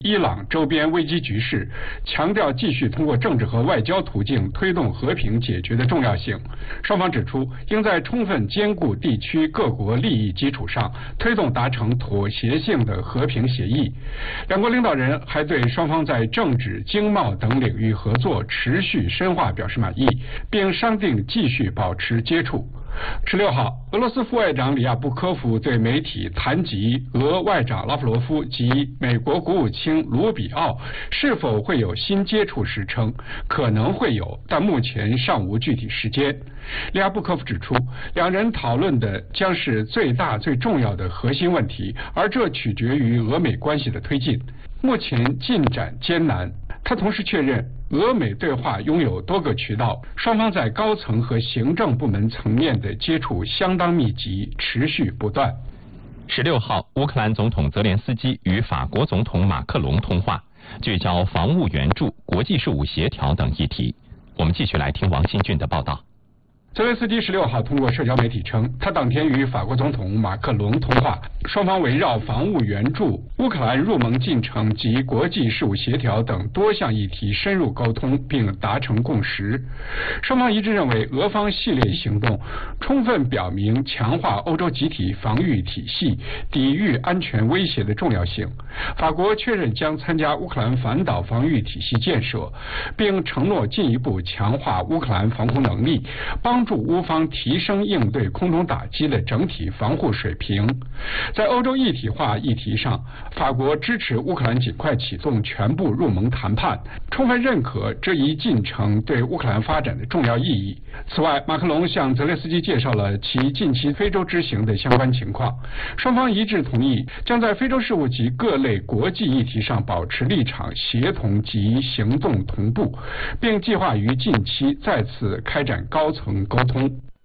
伊朗周边危机局势，强调继续通过政治和外交途径推动和平解决的重要性。双方指出，应在充分兼顾地区各国利益基础上，推动达成妥协性的和平协议。两国领导人还对双方在政治、经贸等领域合作持续深化表示满意，并商定继续保持接触。16号，俄罗斯副外长里亚布科夫对媒体谈及俄外长拉夫罗夫及美国国务卿卢比奥是否会有新接触时称，可能会有，但目前尚无具体时间。里亚布科夫指出，两人讨论的将是最大最重要的核心问题，而这取决于俄美关系的推进。目前进展艰难。他同时确认，俄美对话拥有多个渠道，双方在高层和行政部门层面的接触相当密集，持续不断。 16号，乌克兰总统泽连斯基与法国总统马克龙通话，聚焦防务援助、国际事务协调等议题。我们继续来听王新俊的报道。 泽连斯基16号通过社交媒体称，他当天与法国总统马克龙通话，双方围绕防务援助、乌克兰入盟进程及国际事务协调等多项议题深入沟通，并达成共识。双方一致认为，俄方系列行动充分表明强化欧洲集体防御体系、抵御安全威胁的重要性。法国确认将参加乌克兰反导防御体系建设，并承诺进一步强化乌克兰防空能力，帮助乌方提升应对空中打击的整体防护水平。在欧洲一体化议题上，法国支持乌克兰尽快启动全部入盟谈判，充分认可这一进程对乌克兰发展的重要意义。此外，马克龙向泽连斯基介绍了其近期非洲之行的相关情况，双方一致同意将在非洲事务及各类国际议题上保持立场协同及行动同步，并计划于近期再次开展高层沟通。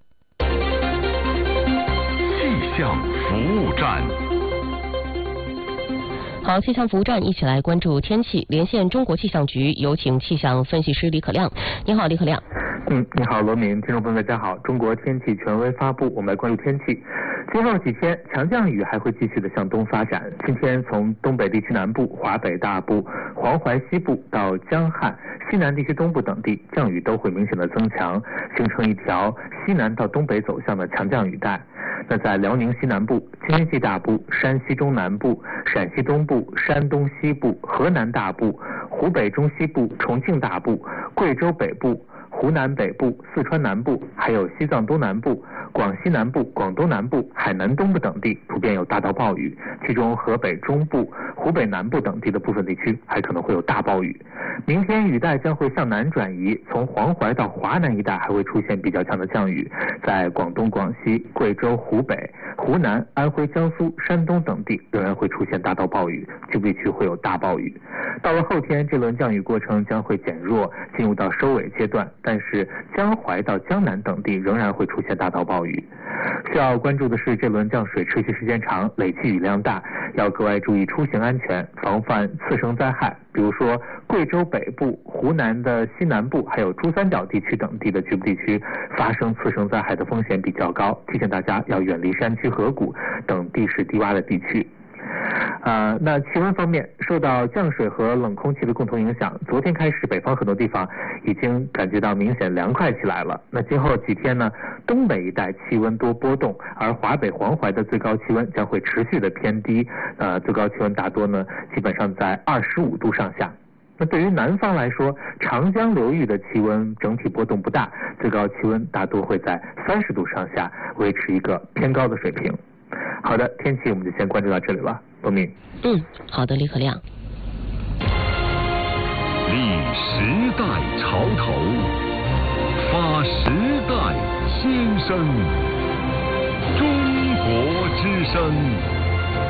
气象服务站。 好，气象服务站一起来关注天气，连线中国气象局，有请气象分析师李可亮。你好，李可亮。 你好，罗明，听众朋友们，大家好。中国天气权威发布，我们来关注天气。今后几天，强降雨还会继续的向东发展。今天从东北地区南部、华北大部、黄淮西部到江汉、西南地区东部等地，降雨都会明显的增强，形成一条西南到东北走向的强降雨带。那在辽宁西南部、京津冀大部、山西中南部、陕西东部、山东西部、河南大部、湖北中西部、重庆大部、贵州北部、湖南北部、四川南部，还有西藏东南部、广西南部、广东南部、海南东部等地普遍有大到暴雨，其中河北中部、湖北南部等地的部分地区还可能会有大暴雨。明天雨带将会向南转移，从黄淮到华南一带还会出现比较强的降雨，在广东、广西、贵州、湖北、湖南、安徽、江苏、山东等地仍然会出现大到暴雨，局部地区会有大暴雨。到了后天，这轮降雨过程将会减弱，进入到收尾阶段，但是江淮到江南等地仍然会出现大到暴雨。需要关注的是，这轮降水持续时间长，累计雨量大，要格外注意出行安全，防范次生灾害。比如说贵州北部、湖南的西南部，还有珠三角地区等地的局部地区发生次生灾害的风险比较高，提醒大家要远离山区、河谷等地势低洼的地区。那气温方面，受到降水和冷空气的共同影响，昨天开始北方很多地方已经感觉到明显凉快起来了。那今后几天呢，东北一带气温多波动，而华北、黄淮的最高气温将会持续的偏低，最高气温大多呢基本上在25度上下。那对于南方来说，长江流域的气温整体波动不大，最高气温大多会在30度上下，维持一个偏高的水平。好的，天气我们就先关注到这里了，罗明。 好的，李可亮。 立时代潮头，发时代先声，中国之声。